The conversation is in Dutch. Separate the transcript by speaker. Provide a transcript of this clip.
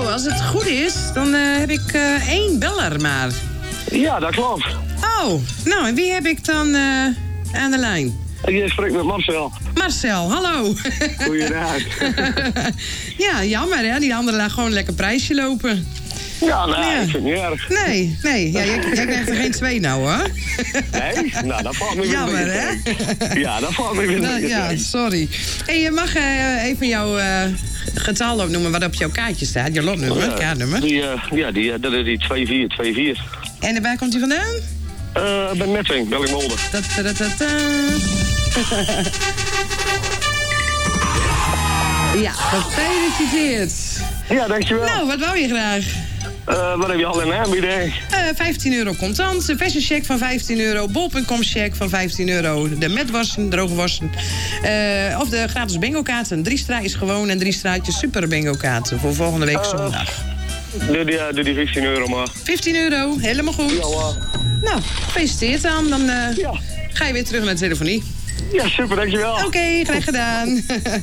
Speaker 1: Nou, als het goed is, dan heb ik 1 beller maar.
Speaker 2: Ja, dat klopt.
Speaker 1: Oh, nou, en wie heb ik dan aan de lijn?
Speaker 2: Je spreekt met Marcel.
Speaker 1: Marcel, hallo.
Speaker 2: Goeiedag.
Speaker 1: Ja, jammer hè, die andere laat gewoon een lekker prijsje lopen.
Speaker 2: Ja, nee,
Speaker 1: Ja.
Speaker 2: ik vind het niet erg.
Speaker 1: Nee. Ja, jij krijgt er geen 2 nou, hoor.
Speaker 2: Nee? Nou, dat valt me weer
Speaker 1: Jammer,
Speaker 2: niet
Speaker 1: hè?
Speaker 2: tegen. Ja, dat valt me weer
Speaker 1: Nou,
Speaker 2: niet
Speaker 1: ja,
Speaker 2: tegen.
Speaker 1: sorry. Hey, je mag even jouw getal opnoemen wat op jouw kaartje staat. Je lotnummer, kaartnummer.
Speaker 2: Dat is die 2424.
Speaker 1: En waar komt die vandaan?
Speaker 2: Bij Mettering, Bellingwolde.
Speaker 1: Ja, gefeliciteerd.
Speaker 2: Ja, dankjewel.
Speaker 1: Nou, wat wou je graag?
Speaker 2: Wat heb je al in aanbieding?
Speaker 1: 15 euro contant, een verse check van 15 euro, bol.com check van 15 euro, de metwassen, droge wassen, of de gratis bingo kaarten. 3 straatjes gewoon en 3 straatjes super bingo kaarten voor volgende week zondag.
Speaker 2: Doe die 15 euro maar.
Speaker 1: 15 euro, helemaal goed.
Speaker 2: Ja,
Speaker 1: Nou, gefeliciteerd dan. Dan
Speaker 2: ja.
Speaker 1: ga je weer terug naar de telefonie.
Speaker 2: Ja, super, dankjewel.
Speaker 1: Oké, graag gedaan.